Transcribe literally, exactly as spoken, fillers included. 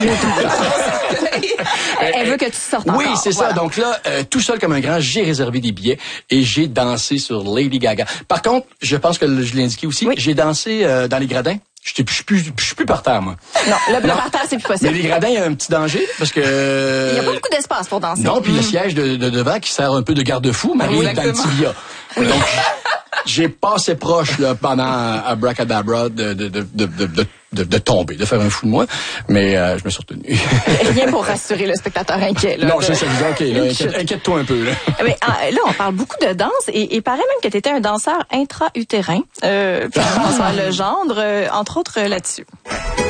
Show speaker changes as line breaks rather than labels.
Elle veut que tu sortes encore.
Oui, c'est
voilà.
ça. Donc là, euh, tout seul comme un grand, j'ai réservé des billets et j'ai dansé sur Lady Gaga. Par contre, je pense que je l'ai indiqué aussi, oui. j'ai dansé euh, dans les gradins. Je suis plus, je suis plus par terre, moi.
Non, le non. par terre, c'est plus possible.
Mais les gradins, il y a un petit danger parce que...
Il n'y a pas beaucoup d'espace pour danser.
Non, puis mmh. le siège de, de devant qui sert un peu de garde-fou, mais oui, dans le tibia. Oui. Donc, j'ai passé proche là, pendant Abracadabra de, de, de, de, de, de, de tomber, de faire un fou de moi, mais euh, je me suis retenu.
Rien pour rassurer le spectateur inquiet. Là,
non,
de...
c'est ça, OK, là, inquiète, inquiète-toi un peu. Là,
mais, là on parle beaucoup de danse et il paraît même que tu étais un danseur intra-utérin, euh, puis François Legendre, euh, entre autres euh, là-dessus.